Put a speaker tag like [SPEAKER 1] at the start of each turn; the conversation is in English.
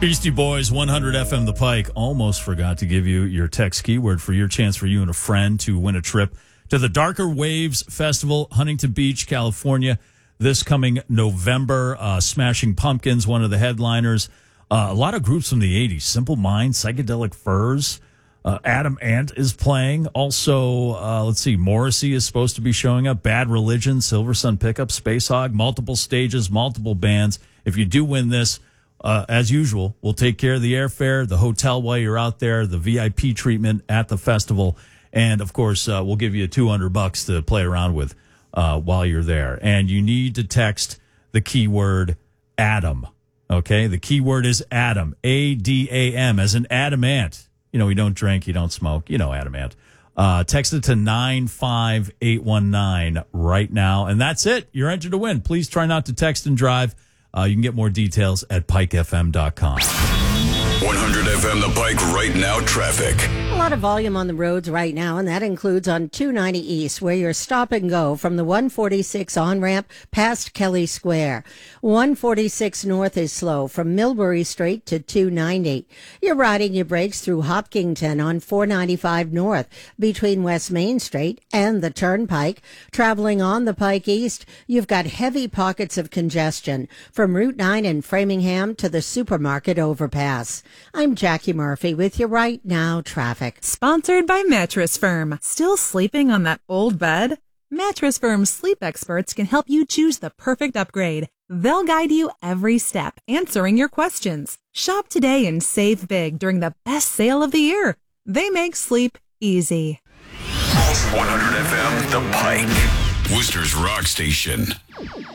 [SPEAKER 1] Beastie Boys, 100 FM The Pike. Almost forgot to give you your text keyword for your chance for you and a friend to win a trip to the Darker Waves Festival, Huntington Beach, California, this coming November. Smashing Pumpkins, one of the headliners. A lot of groups from the 80s. Simple Minds, Psychedelic Furs. Adam Ant is playing. Also, let's see, Morrissey is supposed to be showing up. Bad Religion, Silver Sun Pickup, Space Hog, multiple stages, multiple bands. If you do win this, as usual, we'll take care of the airfare, the hotel while you're out there, the VIP treatment at the festival, and of course, we'll give you $200 to play around with while you're there. And you need to text the keyword Adam. Okay, the keyword is Adam, ADAM, as in adamant. You know, you don't drink, you don't smoke, you know, adamant. Text it to 95819 right now, and that's it. You're entered to win. Please try not to text and drive. You can get more details at pikefm.com.
[SPEAKER 2] 100 FM The Pike right now traffic.
[SPEAKER 3] A lot of volume on the roads right now, and that includes on 290 East, where you're stop and go from the 146 on-ramp past Kelly Square. 146 North is slow from Millbury Street to 290. You're riding your brakes through Hopkinton on 495 North between West Main Street and the Turnpike. Traveling on the Pike East, you've got heavy pockets of congestion from Route 9 in Framingham to the supermarket overpass. I'm Jackie Murphy with your right now traffic.
[SPEAKER 4] Sponsored by Mattress Firm. Still sleeping on that old bed? Mattress Firm's sleep experts can help you choose the perfect upgrade. They'll guide you every step, answering your questions. Shop today and save big during the best sale of the year. They make sleep easy.
[SPEAKER 2] 100 FM The Pike, Worcester's rock station.